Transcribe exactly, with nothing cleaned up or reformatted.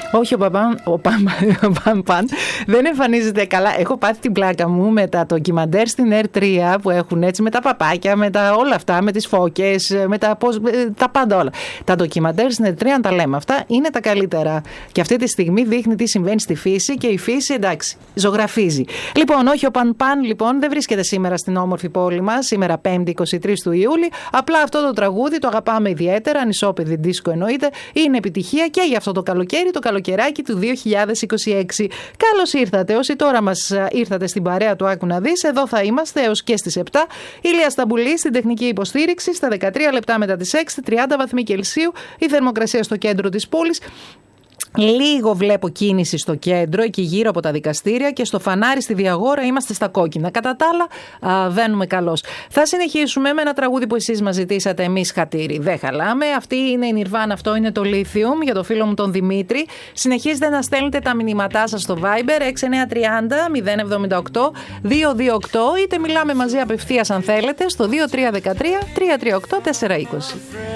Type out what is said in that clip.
Όχι, ο Παπαν, ο Παν, ο Παν, Παν δεν εμφανίζεται καλά. Έχω πάθει την πλάκα μου με τα ντοκιμαντέρ στην Ερ τρία που έχουν έτσι, με τα παπάκια, με τα όλα αυτά, με τις φώκες, με τα, πώς, τα πάντα όλα. Τα ντοκιμαντέρ στην Ερ τρία, αν τα λέμε αυτά, είναι τα καλύτερα. Και αυτή τη στιγμή δείχνει τι συμβαίνει στη φύση και η φύση, εντάξει, ζωγραφίζει. Λοιπόν, όχι, ο Παν Παν λοιπόν δεν βρίσκεται σήμερα στην όμορφη πόλη μας, σήμερα πέμπτη είκοσι τρεις του Ιούλη. Απλά αυτό το τραγούδι το αγαπάμε ιδιαίτερα, ανισόπεδη δίσκο εννοείται, είναι επιτυχία και για αυτό το καλοκαίρι, το καλοκαιράκι του δύο χιλιάδες είκοσι έξι. Καλώς ήρθατε. Όσοι τώρα μας ήρθατε στην παρέα του Άκου να δεις, εδώ θα είμαστε έως και στις επτά. Ηλία Σταμπουλή στην τεχνική υποστήριξη, στα δεκατρία λεπτά μετά τις έξι, τριάντα βαθμοί Κελσίου, η θερμοκρασία στο κέντρο της πόλης. Λίγο βλέπω κίνηση στο κέντρο, εκεί γύρω από τα δικαστήρια, και στο φανάρι στη Διαγόρα είμαστε στα κόκκινα. Κατά τα άλλα, α, βαίνουμε καλώς. Θα συνεχίσουμε με ένα τραγούδι που εσείς μας ζητήσατε, εμείς χατήρι. Δεν χαλάμε. Αυτή είναι η Nirvana, αυτό είναι το Lithium, για το φίλο μου τον Δημήτρη. Συνεχίζετε να στέλνετε τα μηνύματά σας στο Viber έξι εννιά τριάντα μηδέν εβδομήντα οκτώ διακόσια είκοσι οκτώ, είτε μιλάμε μαζί απευθείας αν θέλετε στο δύο τρία ένα τρία τρία τρία οκτώ τέσσερα είκοσι.